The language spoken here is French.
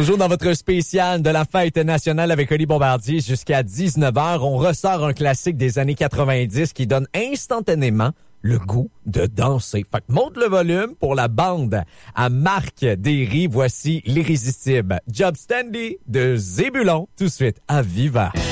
Toujours dans votre spécial de la fête nationale avec Oli Bombardier jusqu'à 19h, on ressort un classique des années 90 qui donne instantanément le goût de danser. Fait que monte le volume pour la bande à Marc Derry. Voici l'irrésistible Job Standy de Zébulon tout de suite à Viva.